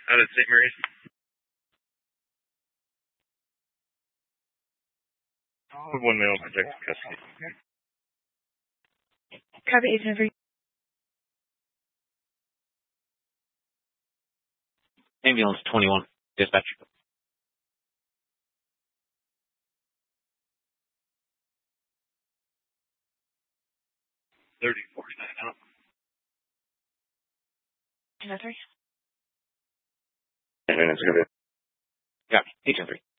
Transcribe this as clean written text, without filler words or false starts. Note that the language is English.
Out of St. Mary's. I'll have one male protective custody. Copy, Agent 3. Ambulance 21, dispatch. 3049 out. Agent 3. Copy, Agent 3.